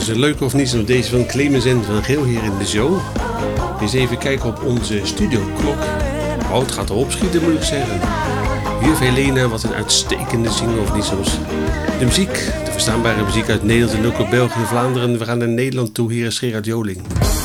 Dus een leuke of niet op deze van Clemens en van Geel hier in de show. Eens even kijken op onze studioklok. Oh, het gaat erop schieten moet ik zeggen. Juf Helena, wat een uitstekende single of niet soms. De muziek, de verstaanbare muziek uit Nederland en ook uit België en Vlaanderen. We gaan naar Nederland toe, hier is Gerard Joling.